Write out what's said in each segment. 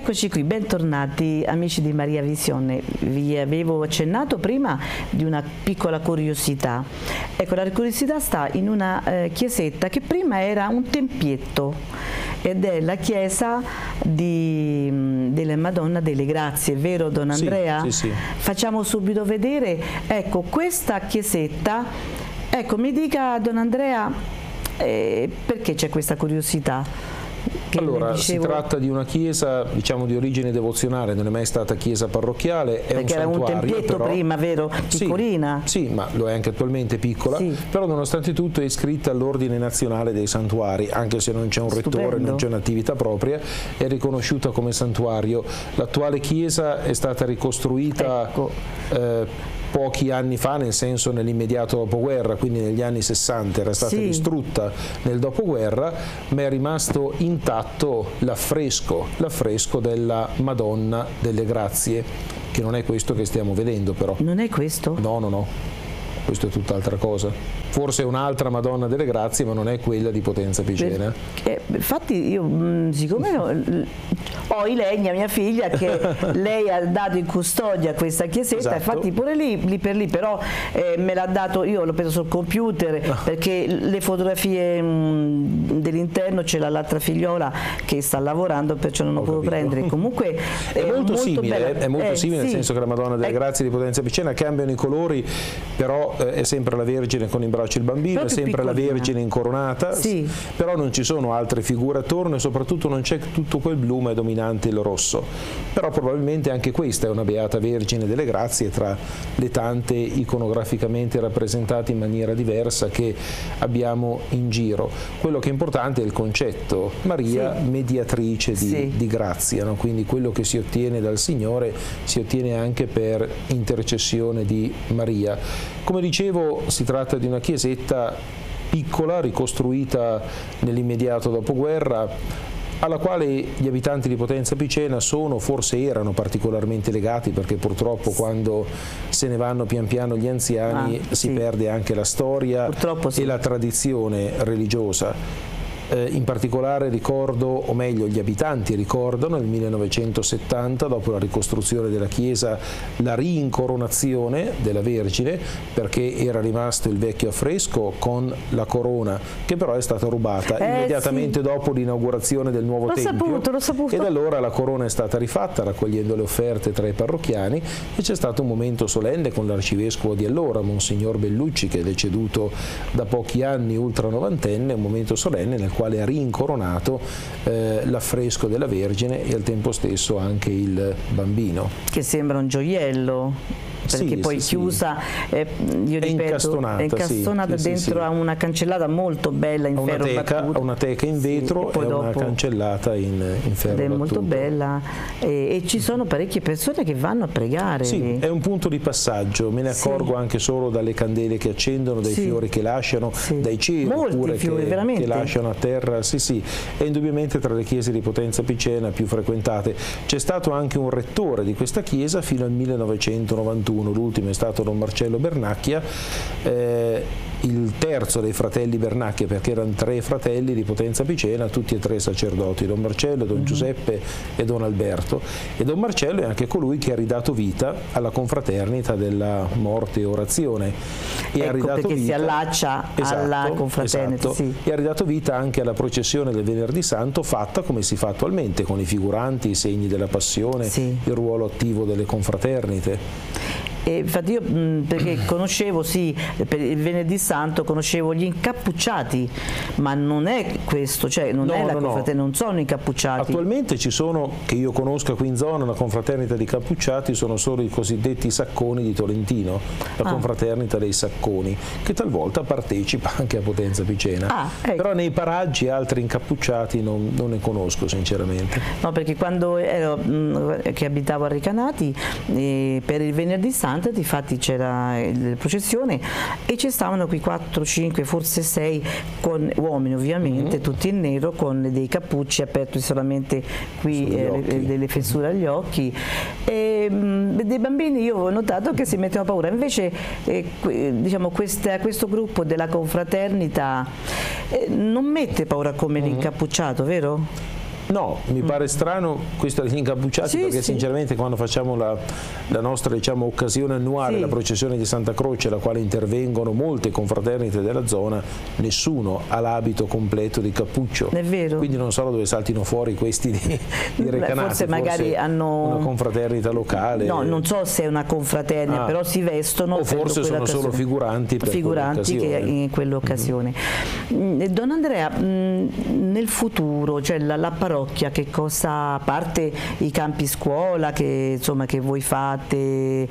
Eccoci qui, bentornati amici di Maria Visione. Vi avevo accennato prima di una piccola curiosità. Ecco, la curiosità sta in una chiesetta che prima era un tempietto ed è la chiesa della Madonna delle Grazie, vero Don Andrea? Sì, sì, sì. Facciamo subito vedere, ecco, questa chiesetta, ecco, mi dica Don Andrea perché c'è questa curiosità? Allora, si tratta di una chiesa, diciamo, di origine devozionale, non è mai stata chiesa parrocchiale, è perché un santuario. Era un tempietto però, prima, vero? Piccolina. Sì, ma lo è anche attualmente piccola, sì. Però nonostante tutto è iscritta all'Ordine Nazionale dei Santuari, anche se non c'è un rettore, non c'è un'attività propria, è riconosciuta come santuario. L'attuale chiesa è stata ricostruita pochi anni fa, nel senso nell'immediato dopoguerra, quindi negli anni 60, era stata distrutta nel dopoguerra, ma è rimasto intatto l'affresco della Madonna delle Grazie, che non è questo che stiamo vedendo però. Non è questo? No, no, no, questo è tutt'altra cosa. Forse è un'altra Madonna delle Grazie, ma non è quella di Potenza Picena. Infatti io, siccome ho Ilenia, mia figlia, che lei ha dato in custodia questa chiesetta, esatto. Infatti pure lì per lì, però me l'ha dato, io l'ho preso sul computer, perché le fotografie dell'interno ce l'ha l'altra figliola che sta lavorando, perciò non lo potevo prendere. Comunque è molto simile, è molto simile, sì. Nel senso che la Madonna delle Grazie di Potenza Picena cambiano i colori, però è sempre la Vergine con in braccio il bambino, è sempre la Vergine incoronata, però non ci sono altre figure attorno e soprattutto non c'è tutto quel blu, ma è dominante il rosso. Però probabilmente anche questa è una Beata Vergine delle Grazie tra le tante iconograficamente rappresentate in maniera diversa che abbiamo in giro. Quello che è importante è il concetto, Maria mediatrice di grazia, no? Quindi quello che si ottiene dal Signore si ottiene anche per intercessione di Maria. Come dicevo, si tratta di una chiesetta piccola, ricostruita nell'immediato dopoguerra, alla quale gli abitanti di Potenza Picena forse erano particolarmente legati, perché purtroppo quando se ne vanno pian piano gli anziani si perde anche la storia e la tradizione religiosa. In particolare ricordo, o meglio gli abitanti ricordano, nel 1970, dopo la ricostruzione della chiesa, la rincoronazione della Vergine, perché era rimasto il vecchio affresco con la corona, che però è stata rubata immediatamente dopo l'inaugurazione del nuovo tempio. L'ho saputo. E da allora la corona è stata rifatta, raccogliendo le offerte tra i parrocchiani, e c'è stato un momento solenne con l'arcivescovo di allora, Monsignor Bellucci, che è deceduto da pochi anni, ultra novantenne, un momento solenne nel quale ha rincoronato l'affresco della Vergine e al tempo stesso anche il bambino. Che sembra un gioiello. Perché poi chiusa, io ripeto, è incastonata dentro a una cancellata molto bella in ferro battuto. Ha una teca in vetro e una cancellata in ferro battuto. È molto bella e ci sono parecchie persone che vanno a pregare. Sì, è un punto di passaggio, me ne accorgo anche solo dalle candele che accendono, dai fiori che lasciano, dai ceri pure che lasciano a terra. Sì, è indubbiamente tra le chiese di Potenza Picena più frequentate. C'è stato anche un rettore di questa chiesa fino al 1991. L'ultimo è stato Don Marcello Bernacchia, il terzo dei fratelli Bernacchia, perché erano 3 fratelli di Potenza Picena, tutti e 3 sacerdoti, Don Marcello, Don Giuseppe e Don Alberto. E Don Marcello è anche colui che ha ridato vita alla confraternita della morte e orazione. E ha ridato perché vita, si allaccia alla confraternita. E ha ridato vita anche alla processione del Venerdì Santo, fatta come si fa attualmente, con i figuranti, i segni della passione, il ruolo attivo delle confraternite. Infatti io perché conoscevo per il Venerdì Santo conoscevo gli incappucciati, ma non è questo, cioè non è la confraternita, non sono incappucciati. Attualmente ci sono, che io conosca qui in zona, una confraternita di cappucciati, sono solo i cosiddetti Sacconi di Tolentino, la confraternita dei Sacconi, che talvolta partecipa anche a Potenza Picena. Però nei paraggi altri incappucciati non ne conosco sinceramente. No, perché quando che abitavo a Recanati per il Venerdì Santo difatti c'era la processione e ci stavano qui 4, 5, forse 6 con uomini ovviamente, tutti in nero, con dei cappucci aperti solamente qui, delle fessure agli occhi, e dei bambini io ho notato che si mettevano paura, invece diciamo questo gruppo della confraternita non mette paura come l'incappucciato, vero? No, mi pare strano questo degli incappucciati, perché sinceramente quando facciamo la nostra, diciamo, occasione annuale, la processione di Santa Croce, alla quale intervengono molte confraternite della zona, nessuno ha l'abito completo di cappuccio. È vero. Quindi non so da dove saltino fuori questi di Recanati. Forse magari hanno una confraternita locale. No, non so se è una confraternita, però si vestono. O forse sono solo figuranti per che in quell'occasione. Don Andrea, nel futuro, cioè la parrocchia, che cosa, a parte i campi scuola che voi fate,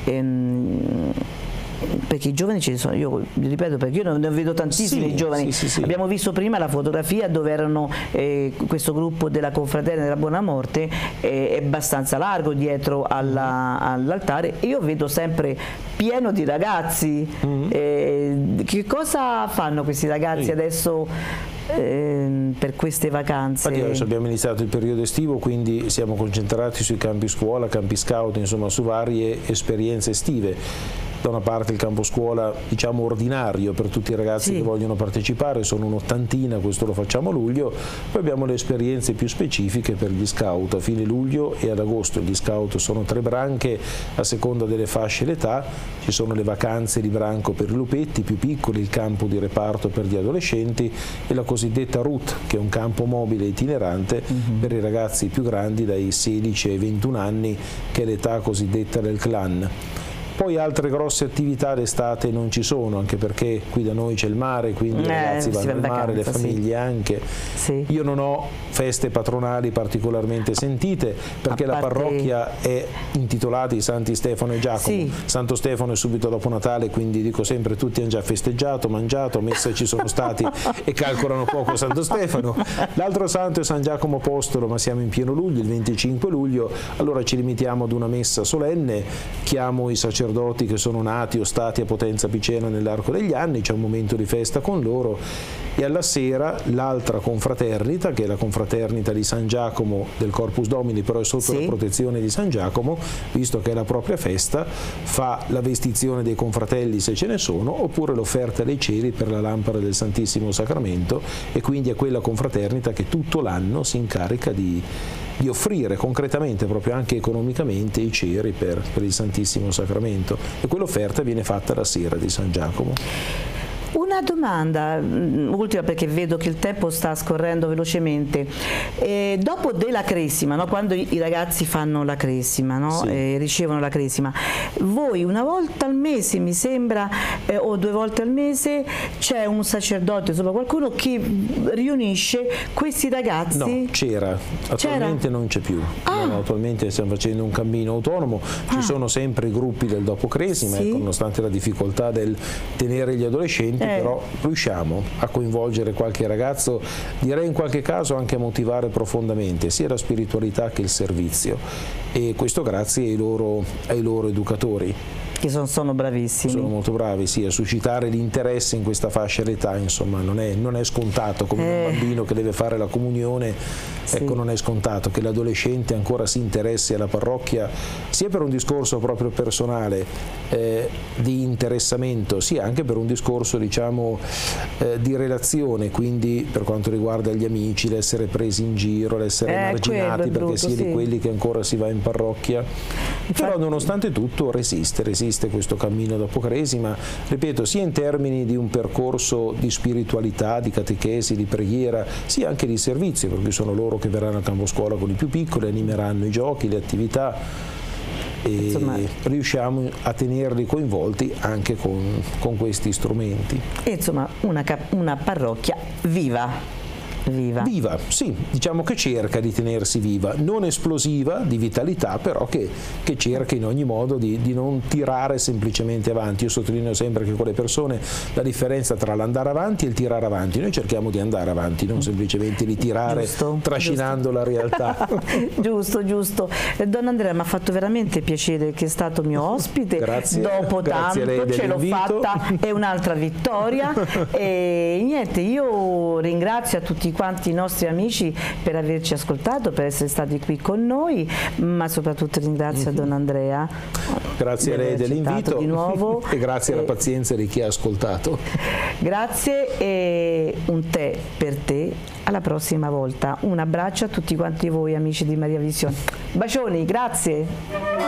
perché i giovani ci sono, io ripeto, perché io ne vedo tantissimi giovani. Abbiamo visto prima la fotografia dove erano questo gruppo della confraternita della Buona Morte, è abbastanza largo dietro all'altare, e io vedo sempre pieno di ragazzi. Che cosa fanno questi ragazzi adesso per queste vacanze? Infatti adesso abbiamo iniziato il periodo estivo, quindi siamo concentrati sui campi scuola, campi scout, insomma su varie esperienze estive. Da una parte il campo scuola, diciamo, ordinario per tutti i ragazzi che vogliono partecipare, sono un'ottantina, questo lo facciamo a luglio. Poi abbiamo le esperienze più specifiche per gli scout a fine luglio e ad agosto. Gli scout sono 3 branche a seconda delle fasce d'età, ci sono le vacanze di branco per i lupetti più piccoli, il campo di reparto per gli adolescenti e la cosiddetta RUT, che è un campo mobile itinerante per i ragazzi più grandi dai 16 ai 21 anni, che è l'età cosiddetta del clan. Poi altre grosse attività d'estate non ci sono, anche perché qui da noi c'è il mare, quindi i ragazzi vanno al mare, le famiglie anche. Io non ho feste patronali particolarmente sentite, perché la parrocchia è intitolata ai Santi Stefano e Giacomo. Santo Stefano è subito dopo Natale, quindi dico sempre tutti hanno già festeggiato, mangiato, messe ci sono stati e calcolano poco Santo Stefano. L'altro santo è San Giacomo Apostolo, ma siamo in pieno luglio, il 25 luglio, allora ci limitiamo ad una messa solenne, chiamo i sacerdoti che sono nati o stati a Potenza Picena nell'arco degli anni, c'è un momento di festa con loro, e alla sera l'altra confraternita, che è la confraternita di San Giacomo del Corpus Domini, però è sotto la protezione di San Giacomo, visto che è la propria festa, fa la vestizione dei confratelli se ce ne sono, oppure l'offerta dei ceri per la lampada del Santissimo Sacramento, e quindi è quella confraternita che tutto l'anno si incarica di offrire concretamente, proprio anche economicamente, i ceri per il Santissimo Sacramento, e quell'offerta viene fatta la sera di San Giacomo. Una domanda ultima, perché vedo che il tempo sta scorrendo velocemente. Dopo della cresima, no? Quando i ragazzi fanno la cresima, no? Ricevono la cresima, voi una volta al mese, mi sembra, o 2 volte al mese, c'è un sacerdote, insomma qualcuno che riunisce questi ragazzi? No, c'era, attualmente non c'è più. No, attualmente stiamo facendo un cammino autonomo, ci sono sempre i gruppi del dopo cresima, nonostante la difficoltà del tenere gli adolescenti, però riusciamo a coinvolgere qualche ragazzo, direi in qualche caso anche a motivare profondamente sia la spiritualità che il servizio, e questo grazie ai loro educatori. Che sono bravissimi. Sono molto bravi, a suscitare l'interesse in questa fascia d'età, insomma, non è scontato, come un bambino che deve fare la comunione, ecco, non è scontato che l'adolescente ancora si interessi alla parrocchia, sia per un discorso proprio personale di interessamento, sia anche per un discorso, diciamo, di relazione, quindi per quanto riguarda gli amici, l'essere presi in giro, l'essere emarginati, perché si è di quelli che ancora si va in parrocchia. Però nonostante tutto resiste questo cammino dopo cresima, ripeto, sia in termini di un percorso di spiritualità, di catechesi, di preghiera, sia anche di servizio, perché sono loro che verranno al campo scuola con i più piccoli, animeranno i giochi, le attività, e riusciamo a tenerli coinvolti anche con questi strumenti. Insomma, una parrocchia viva. Viva, sì, diciamo che cerca di tenersi viva, non esplosiva, di vitalità, però che cerca in ogni modo di non tirare semplicemente avanti. Io sottolineo sempre che con le persone la differenza tra l'andare avanti e il tirare avanti, noi cerchiamo di andare avanti, non semplicemente di tirare trascinando la realtà. Giusto. Don Andrea, mi ha fatto veramente piacere che è stato mio ospite. Grazie, dopo tanto ce l'ho fatta, è un'altra vittoria. E niente, io ringrazio a tutti quanti i nostri amici per averci ascoltato, per essere stati qui con noi, ma soprattutto ringrazio Don Andrea. Grazie a lei dell'invito di nuovo. E grazie alla pazienza di chi ha ascoltato. Grazie e un tè per te, alla prossima volta. Un abbraccio a tutti quanti voi amici di Maria Visione. Bacioni, grazie.